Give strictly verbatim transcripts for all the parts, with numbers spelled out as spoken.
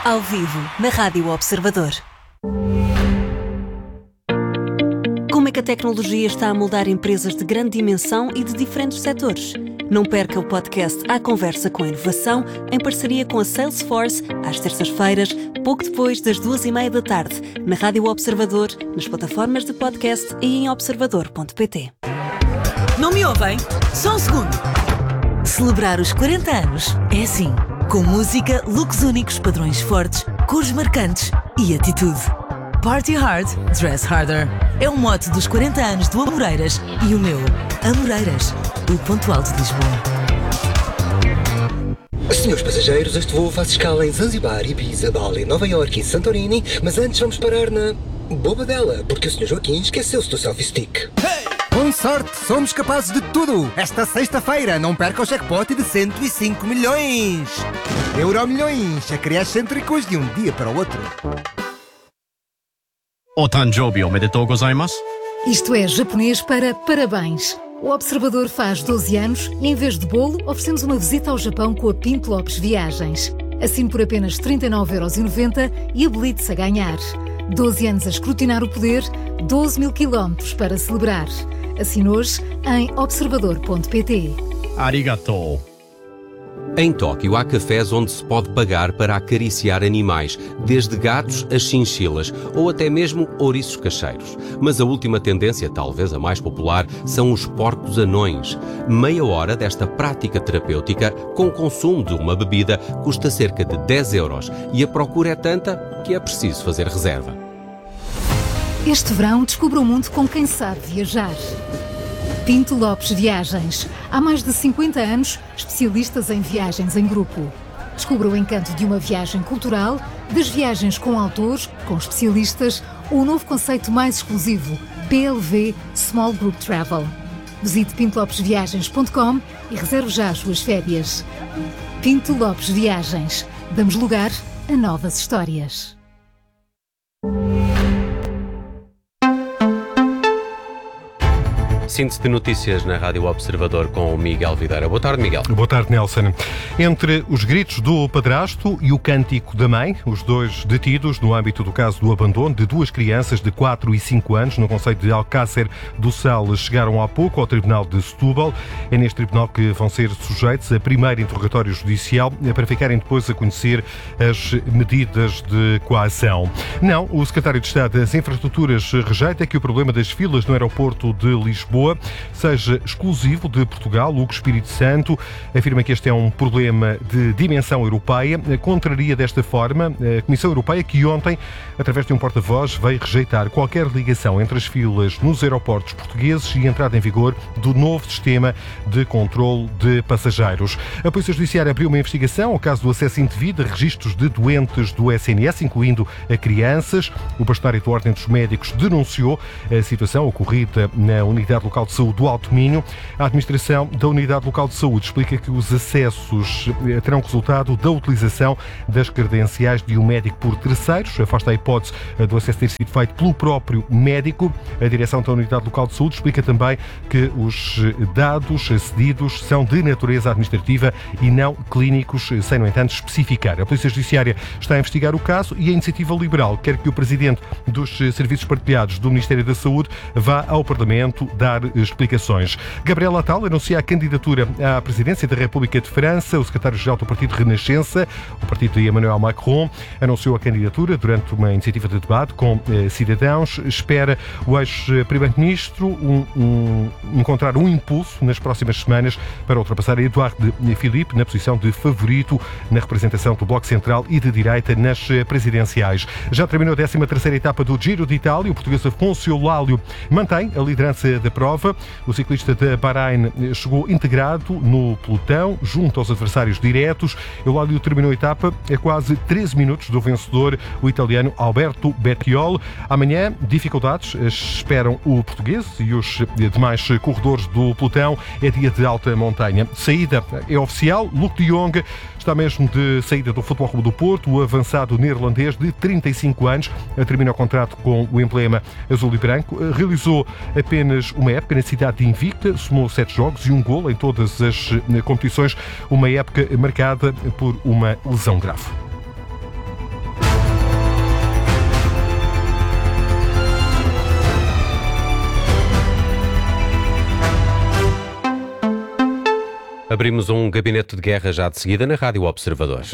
Ao vivo, na Rádio Observador. Como é que a tecnologia está a moldar empresas de grande dimensão e de diferentes setores? Não perca o podcast À Conversa com a Inovação, em parceria com a Salesforce, às terças-feiras, pouco depois das duas e meia da tarde, na Rádio Observador, nas plataformas de podcast e em observador ponto pt. Não me ouvem? Só um segundo. Celebrar os quarenta anos é assim, com música, looks únicos, padrões fortes, cores marcantes e atitude. Party hard, dress harder. É o mote dos quarenta anos do Amoreiras e o meu, Amoreiras, o ponto alto de Lisboa. Senhores passageiros, este voo faz escala em Zanzibar, Ibiza, Bali, Nova Iorque e Santorini, mas antes vamos parar na Bobadela, porque o senhor Joaquim esqueceu-se do selfie stick. Hey! Com sorte, somos capazes de tudo! Esta sexta-feira, não perca o jackpot de cento e cinco milhões! Euromilhões, acrescêntricos de um dia para o outro. Otanjoubi omedetou gozaimasu. Isto é japonês para parabéns. O Observador faz doze anos e, em vez de bolo, oferecemos uma visita ao Japão com a Pinto Lopes Viagens. Assine por apenas trinta e nove euros e noventa e habilite-se a ganhar. doze anos a escrutinar o poder, doze mil quilómetros para celebrar. Assine hoje em observador ponto pt. Arigatou. Em Tóquio há cafés onde se pode pagar para acariciar animais, desde gatos a chinchilas ou até mesmo ouriços cacheiros. Mas a última tendência, talvez a mais popular, são os porcos anões. Meia hora desta prática terapêutica, com o consumo de uma bebida, custa cerca de dez euros e a procura é tanta que é preciso fazer reserva. Este verão descubra o mundo com quem sabe viajar. Pinto Lopes Viagens. Há mais de cinquenta anos, especialistas em viagens em grupo. Descubra o encanto de uma viagem cultural, das viagens com autores, com especialistas, ou o novo conceito mais exclusivo, P L V Small Group Travel. Visite pinto lopes viagens ponto com e reserve já as suas férias. Pinto Lopes Viagens. Damos lugar a novas histórias. Síntese de notícias na Rádio Observador com o Miguel Videira. Boa tarde, Miguel. Boa tarde, Nelson. Entre os gritos do padrasto e o cântico da mãe, os dois detidos no âmbito do caso do abandono de duas crianças de quatro e cinco anos no concelho de Alcácer do Sal chegaram há pouco ao Tribunal de Setúbal. É neste tribunal que vão ser sujeitos a primeiro interrogatório judicial para ficarem depois a conhecer as medidas de coação. Não, o secretário de Estado das Infraestruturas rejeita que o problema das filas no aeroporto de Lisboa seja exclusivo de Portugal. Hugo Espírito Santo afirma que este é um problema de dimensão europeia. Contraria desta forma a Comissão Europeia, que ontem, através de um porta-voz, veio rejeitar qualquer ligação entre as filas nos aeroportos portugueses e a entrada em vigor do novo sistema de controle de passageiros. A Polícia Judiciária abriu uma investigação ao caso do acesso indevido a registros de doentes do S N S, incluindo a crianças. O bastonário da Ordem dos Médicos denunciou a situação ocorrida na unidade local de saúde do Alto Minho. A administração da unidade local de saúde explica que os acessos terão resultado da utilização das credenciais de um médico por terceiros. Afasta a hipótese do acesso ter sido feito pelo próprio médico. A direção da unidade local de saúde explica também que os dados cedidos são de natureza administrativa e não clínicos, sem, no entanto, especificar. A Polícia Judiciária está a investigar o caso e a Iniciativa Liberal quer que o presidente dos Serviços Partilhados do Ministério da Saúde vá ao Parlamento dar explicações. Gabriel Attal anuncia a candidatura à presidência da República de França. O secretário-geral do Partido Renascença, o partido de Emmanuel Macron, anunciou a candidatura durante uma iniciativa de debate com eh, cidadãos. Espera o ex-primeiro-ministro um, um, encontrar um impulso nas próximas semanas para ultrapassar Eduardo Philippe na posição de favorito na representação do Bloco Central e de direita nas presidenciais. Já terminou a décima terceira etapa do Giro de Itália. O português Afonso Eulálio mantém a liderança da prova. O ciclista da Bahrein chegou integrado no pelotão, junto aos adversários diretos. Eulálio terminou a etapa a quase treze minutos do vencedor, o italiano Alberto Bettiol. Amanhã, dificuldades esperam o português e os demais corredores do pelotão. É dia de alta montanha. Saída é oficial. Luke de Jong está mesmo de saída do Futebol Clube do Porto. O avançado neerlandês de trinta e cinco anos termina o contrato com o emblema azul e branco. Realizou apenas uma época na cidade de Invicta, somou sete jogos e um golo em todas as competições. Uma época marcada por uma lesão grave. Abrimos um gabinete de guerra já de seguida na Rádio Observador.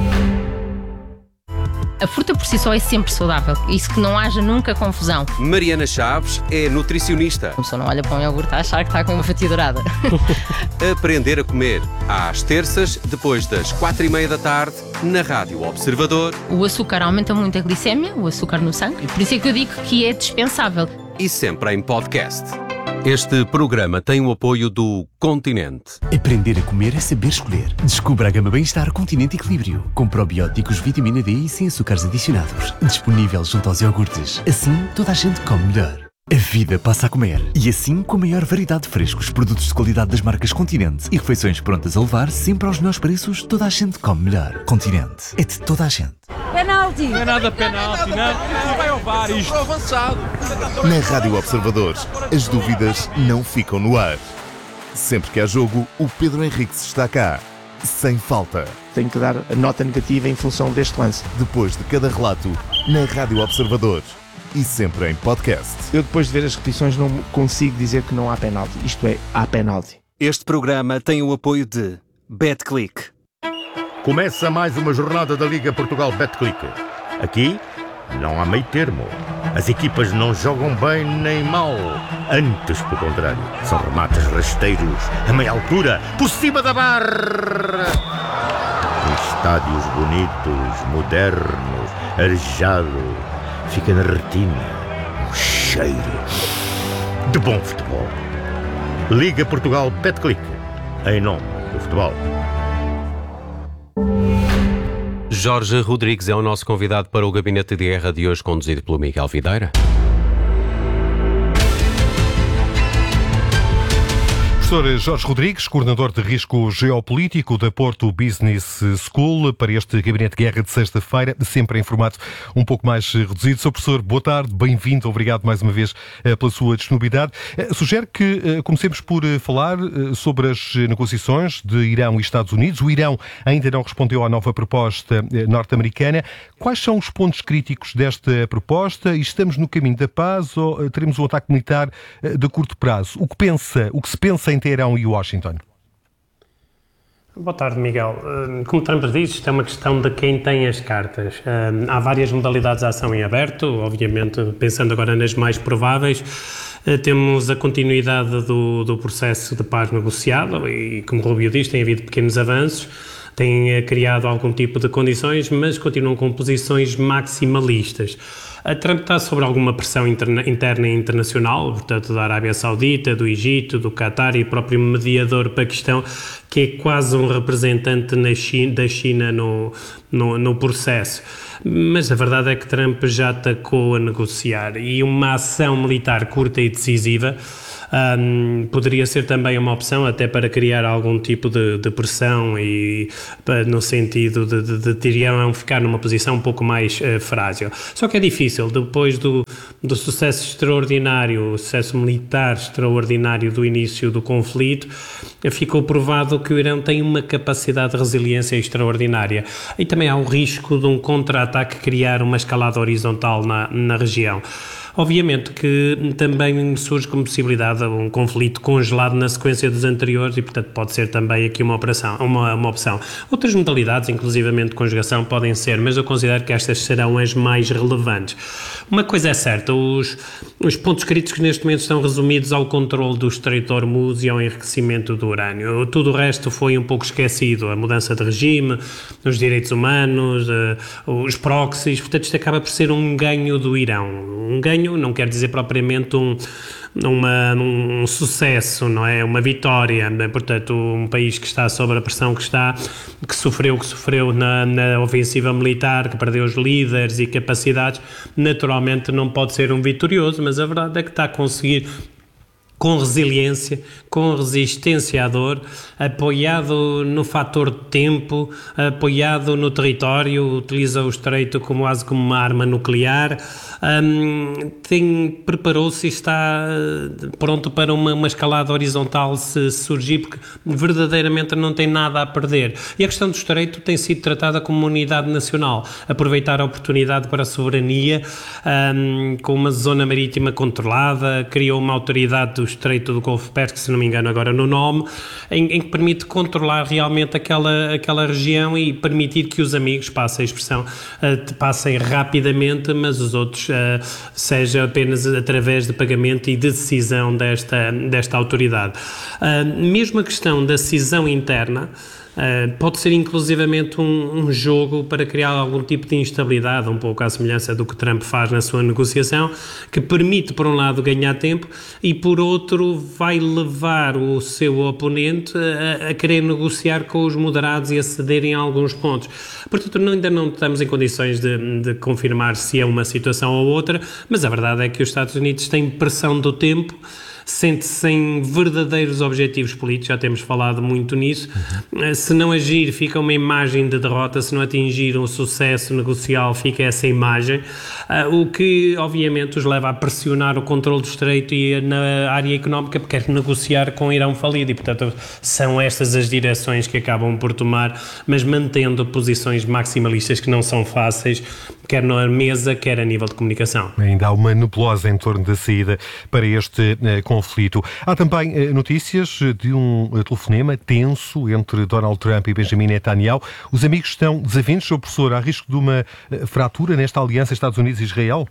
A fruta por si só é sempre saudável. Isso que não haja nunca confusão. Mariana Chaves é nutricionista. A pessoa não olha para um iogurte a achar que está com uma fatia dourada. Aprender a comer. Às terças, depois das quatro e meia da tarde, na Rádio Observador. O açúcar aumenta muito a glicémia, o açúcar no sangue. Por isso é que eu digo que é dispensável. E sempre em podcast. Este programa tem o apoio do Continente. Aprender a comer é saber escolher. Descubra a gama Bem-Estar Continente Equilíbrio, com probióticos, vitamina D e sem açúcares adicionados. Disponível junto aos iogurtes. Assim, toda a gente come melhor. A vida passa a comer. E assim, com a maior variedade de frescos, produtos de qualidade das marcas Continente e refeições prontas a levar, sempre aos melhores preços, toda a gente come melhor. Continente. É de toda a gente. Penalti! Não é nada penalti, não. Não vai ao V A R isto. Avançado. Na Rádio Observador, as dúvidas não ficam no ar. Sempre que há jogo, o Pedro Henriques está cá. Sem falta. Tenho que dar a nota negativa em função deste lance. Depois de cada relato, na Rádio Observador. E sempre em podcast. Eu, depois de ver as repetições, não consigo dizer que não há penalti. Isto é, há penalti. Este programa tem o apoio de BetClick. Começa mais uma jornada da Liga Portugal BetClick. Aqui não há meio termo. As equipas não jogam bem nem mal. Antes, pelo contrário, são remates rasteiros, a meia altura, por cima da barra. Em estádios bonitos, modernos, arejado, fica na retina um cheiro de bom futebol. Liga Portugal BetClick, em nome do futebol. Jorge Rodrigues é o nosso convidado para o Gabinete de Guerra de hoje, conduzido pelo Miguel Videira. Professor Jorge Rodrigues, coordenador de risco geopolítico da Porto Business School, para este Gabinete de Guerra de sexta-feira, sempre em formato um pouco mais reduzido. Senhor Professor, boa tarde, bem-vindo, obrigado mais uma vez pela sua disponibilidade. Sugere que comecemos por falar sobre as negociações de Irão e Estados Unidos. O Irão ainda não respondeu à nova proposta norte-americana. Quais são os pontos críticos desta proposta? E estamos no caminho da paz ou teremos um ataque militar de curto prazo? O que pensa, o que se pensa em Teherão e Washington? Boa tarde, Miguel. Como Trump diz, isto é uma questão de quem tem as cartas. Há várias modalidades de ação em aberto, obviamente, pensando agora nas mais prováveis. Temos a continuidade do, do processo de paz negociado e, como o Rubio diz, tem havido pequenos avanços, têm criado algum tipo de condições, mas continuam com posições maximalistas. A Trump está sob alguma pressão interna, interna e internacional, portanto, da Arábia Saudita, do Egito, do Qatar e o próprio mediador Paquistão, que é quase um representante na China, da China no, no, no processo. Mas a verdade é que Trump já atacou a negociar e uma ação militar curta e decisiva Um, poderia ser também uma opção até para criar algum tipo de, de pressão e para, no sentido de, de, de Teherão ficar numa posição um pouco mais uh, frágil. Só que é difícil, depois do, do sucesso extraordinário, o sucesso militar extraordinário do início do conflito, ficou provado que o Irão tem uma capacidade de resiliência extraordinária e também há o risco de um contra-ataque criar uma escalada horizontal na, na região. Obviamente que também surge como possibilidade um conflito congelado na sequência dos anteriores e, portanto, pode ser também aqui uma, operação, uma, uma opção. Outras modalidades, inclusivamente conjugação, podem ser, mas eu considero que estas serão as mais relevantes. Uma coisa é certa, os, os pontos críticos neste momento estão resumidos ao controle do Estreito de Hormuz e ao enriquecimento do urânio. Tudo o resto foi um pouco esquecido, a mudança de regime, os direitos humanos, uh, os proxies, portanto isto acaba por ser um ganho do Irão. Um ganho não quer dizer propriamente um, uma, um sucesso, não é? Uma vitória, né? Portanto, um país que está sob a pressão que está, que sofreu o que sofreu na, na ofensiva militar, que perdeu os líderes e capacidades, naturalmente não pode ser um vitorioso, mas a verdade é que está a conseguir, com resiliência, com resistência à dor, apoiado no fator de tempo, apoiado no território, utiliza o Estreito como, quase como uma arma nuclear, um, tem, preparou-se e está pronto para uma, uma escalada horizontal se surgir, porque verdadeiramente não tem nada a perder. E a questão do Estreito tem sido tratada como uma unidade nacional, aproveitar a oportunidade para a soberania, um, com uma zona marítima controlada, criou uma autoridade do Estreito do Golfo Pérsico, se não me engano agora no nome, em, em que permite controlar realmente aquela, aquela região e permitir que os amigos, passem a expressão, uh, passem rapidamente, mas os outros uh, seja apenas através de pagamento e de decisão desta, desta autoridade. Uh, mesmo a questão da cisão interna, Uh, pode ser inclusivamente um, um jogo para criar algum tipo de instabilidade, um pouco à semelhança do que Trump faz na sua negociação, que permite, por um lado, ganhar tempo e, por outro, vai levar o seu oponente a, a querer negociar com os moderados e a ceder em alguns pontos. Portanto, não, ainda não estamos em condições de, de confirmar se é uma situação ou outra, mas a verdade é que os Estados Unidos têm pressão do tempo, sente-se sem verdadeiros objetivos políticos, já temos falado muito nisso. Uhum. Se não agir, fica uma imagem de derrota, se não atingir um sucesso negocial, fica essa imagem, uh, o que obviamente os leva a pressionar o controle do Estreito e na área económica, porque quer negociar com o Irão falido, e portanto são estas as direções que acabam por tomar, mas mantendo posições maximalistas que não são fáceis, quer na mesa, quer a nível de comunicação. Ainda há uma nebulosa em torno da saída para este uh, conflito. Há também uh, notícias de um uh, telefonema tenso entre Donald Trump e Benjamin Netanyahu. Os amigos estão desavindos, Senhor Professor, há risco de uma uh, fratura nesta aliança Estados Unidos e Israel?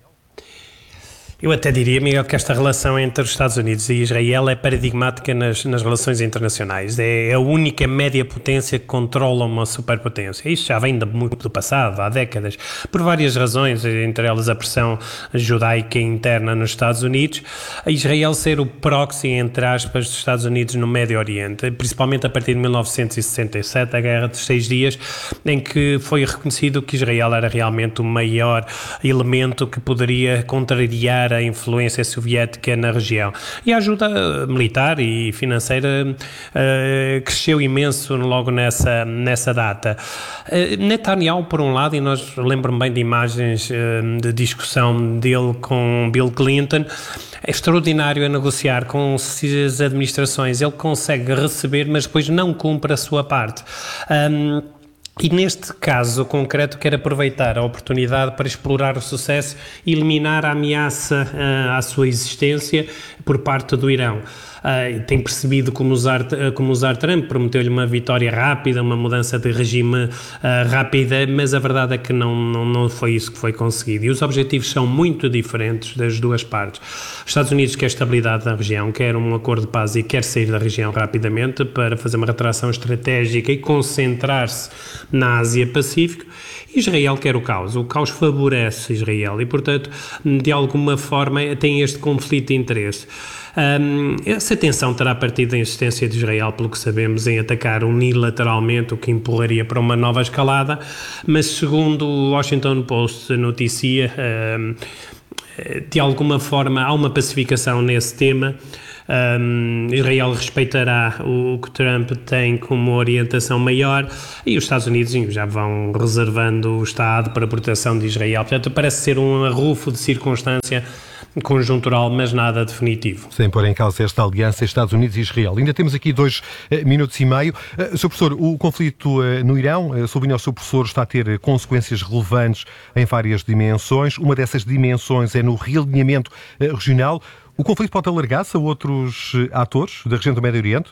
Eu até diria, Miguel, que esta relação entre os Estados Unidos e Israel é paradigmática nas, nas relações internacionais. É a única média potência que controla uma superpotência. Isto já vem de, muito do passado, há décadas, por várias razões, entre elas a pressão judaica interna nos Estados Unidos, a Israel ser o proxy, entre aspas, dos Estados Unidos no Médio Oriente, principalmente a partir de mil novecentos e sessenta e sete, a Guerra dos Seis Dias, em que foi reconhecido que Israel era realmente o maior elemento que poderia contrariar a influência soviética na região. E a ajuda militar e financeira uh, cresceu imenso logo nessa, nessa data. Uh, Netanyahu, por um lado, e nós lembro-me bem de imagens uh, de discussão dele com Bill Clinton, é extraordinário a negociar com as administrações. Ele consegue receber, mas depois não cumpre a sua parte. Um, E neste caso concreto quero aproveitar a oportunidade para explorar o sucesso e eliminar a ameaça uh, à sua existência por parte do Irão. Uh, tem percebido como usar, uh, como usar Trump, prometeu-lhe uma vitória rápida, uma mudança de regime uh, rápida, mas a verdade é que não, não, não foi isso que foi conseguido. E os objetivos são muito diferentes das duas partes. Os Estados Unidos quer estabilidade na região, quer um acordo de paz e quer sair da região rapidamente para fazer uma retração estratégica e concentrar-se na Ásia-Pacífico. Israel quer o caos. O caos favorece Israel e, portanto, de alguma forma tem este conflito de interesse. Um, essa tensão terá partido da insistência de Israel, pelo que sabemos, em atacar unilateralmente, o que empurraria para uma nova escalada, mas segundo o Washington Post noticia, um, de alguma forma há uma pacificação nesse tema. Um, Israel respeitará o que Trump tem como orientação maior e os Estados Unidos já vão reservando o Estado para a proteção de Israel. Portanto, parece ser um arrufo de circunstância conjuntural, mas nada definitivo. Sem pôr em causa esta aliança Estados Unidos e Israel. Ainda temos aqui dois uh, minutos e meio. Uh, Senhor Professor, o conflito uh, no Irão, uh, sob o seu professor, está a ter consequências relevantes em várias dimensões. Uma dessas dimensões é no realinhamento uh, regional. O conflito pode alargar-se a outros uh, atores da região do Médio Oriente?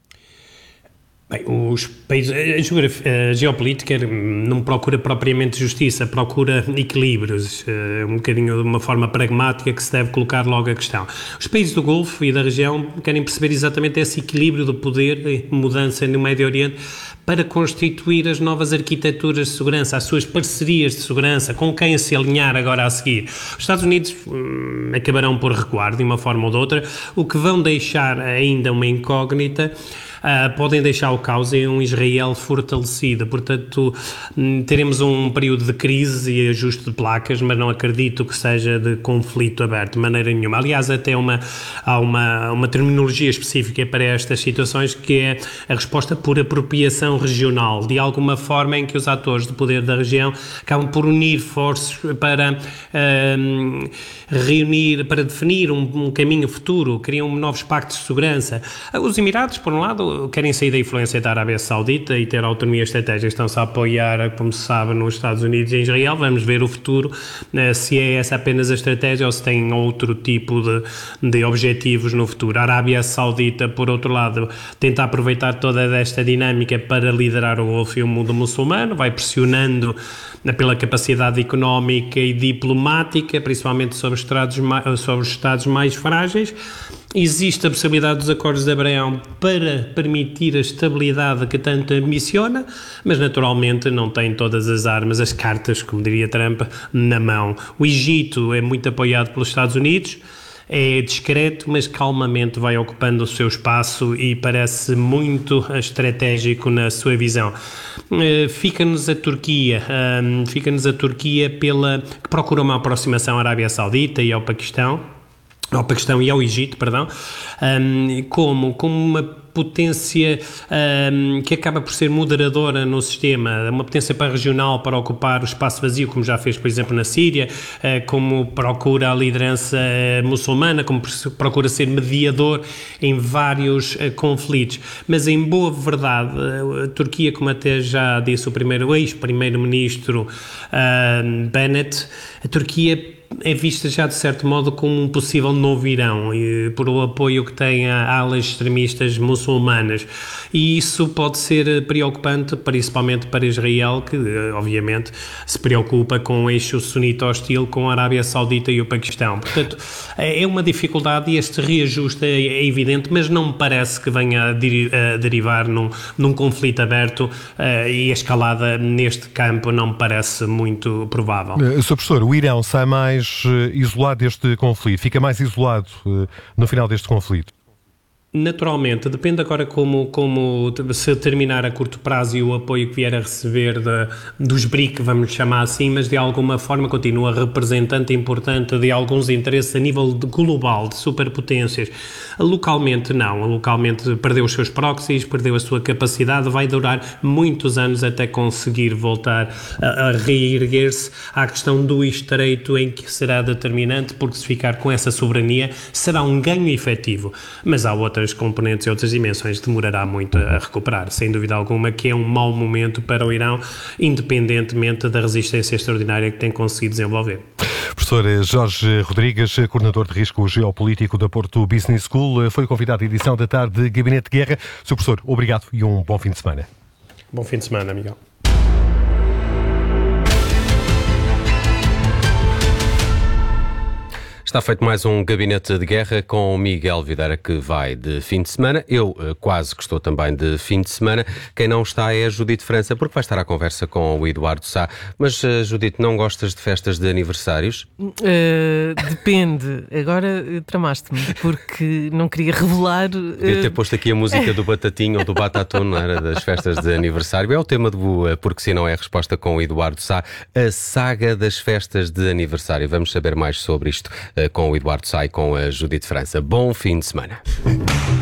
Bem, os países, a, geografia, a geopolítica não procura propriamente justiça, procura equilíbrios, um bocadinho de uma forma pragmática que se deve colocar logo a questão. Os países do Golfo e da região querem perceber exatamente esse equilíbrio do poder e mudança no Médio Oriente para constituir as novas arquiteturas de segurança, as suas parcerias de segurança, com quem se alinhar agora a seguir. Os Estados Unidos hum, acabarão por recuar de uma forma ou de outra, o que vão deixar ainda uma incógnita. Uh, podem deixar o caos em um Israel fortalecido. Portanto, teremos um período de crise e ajuste de placas, mas não acredito que seja de conflito aberto de maneira nenhuma. Aliás, até uma, há uma, uma terminologia específica para estas situações, que é a resposta por apropriação regional, de alguma forma em que os atores de poder da região acabam por unir forças para uh, reunir, para definir um, um caminho futuro, criam novos pactos de segurança. Os Emirados, por um lado, lado, querem sair da influência da Arábia Saudita e ter autonomia estratégica, estão-se a apoiar, como se sabe, nos Estados Unidos e em Israel. Vamos ver o futuro, se é essa apenas a estratégia ou se tem outro tipo de, de objetivos no futuro. A Arábia Saudita, por outro lado, tenta aproveitar toda esta dinâmica para liderar o Golfo e o mundo muçulmano, vai pressionando pela capacidade económica e diplomática, principalmente sobre os Estados, sobre os Estados mais frágeis. Existe a possibilidade dos acordos de Abraão para permitir a estabilidade que tanto ambiciona, mas naturalmente não tem todas as armas, as cartas, como diria Trump, na mão. O Egito é muito apoiado pelos Estados Unidos, é discreto, mas calmamente vai ocupando o seu espaço e parece muito estratégico na sua visão. Fica-nos a Turquia, fica-nos a Turquia pela, que procura uma aproximação à Arábia Saudita e ao Paquistão, ao Paquistão e ao Egito, perdão, como, como uma potência um, que acaba por ser moderadora no sistema, uma potência para regional para ocupar o espaço vazio, como já fez, por exemplo, na Síria, uh, como procura a liderança uh, muçulmana, como procura ser mediador em vários uh, conflitos. Mas, em boa verdade, uh, a Turquia, como até já disse o primeiro ex-primeiro-ministro uh, Bennett, a Turquia é vista já de certo modo como um possível novo Irão, e, por o apoio que tem a alas extremistas muçulmanas, e isso pode ser preocupante principalmente para Israel, que obviamente se preocupa com o eixo sunita hostil com a Arábia Saudita e o Paquistão. Portanto, é uma dificuldade e este reajuste é evidente, mas não me parece que venha a, deri- a derivar num, num conflito aberto, uh, e a escalada neste campo não me parece muito provável. Uh, Sr. Professor, o Irão sai mais isolado deste conflito? Fica mais isolado uh, no final deste conflito? Naturalmente, depende agora como, como se terminar a curto prazo e o apoio que vier a receber de, dos B R I C, vamos chamar assim, mas de alguma forma continua representante importante de alguns interesses a nível de global, de superpotências. Localmente não, localmente perdeu os seus proxies, perdeu a sua capacidade, vai durar muitos anos até conseguir voltar a, a reerguer-se à questão do estreito, em que será determinante, porque se ficar com essa soberania será um ganho efetivo, mas há outras componentes e outras dimensões, demorará muito a recuperar, sem dúvida alguma que é um mau momento para o Irão, independentemente da resistência extraordinária que tem conseguido desenvolver. Professor Jorge Rodrigues, coordenador de risco geopolítico da Porto Business School, foi convidado à edição da tarde de Gabinete de Guerra. senhor Professor, obrigado e um bom fim de semana. Bom fim de semana, Miguel. Está feito mais um Gabinete de Guerra com o Miguel Videira, que vai de fim de semana. Eu uh, quase que estou também de fim de semana. Quem não está é a Judite França, porque vai estar à conversa com o Eduardo Sá. Mas, uh, Judite, não gostas de festas de aniversários? Uh, depende. Agora uh, tramaste-me, porque não queria revelar... Uh... Podia ter posto aqui a música do Batatinho ou do Batatão, não era? Das festas de aniversário. É o tema do uh, Porque Se Não É a Resposta com o Eduardo Sá. A saga das festas de aniversário. Vamos saber mais sobre isto com o Eduardo Sá e com a Judite França. Bom fim de semana.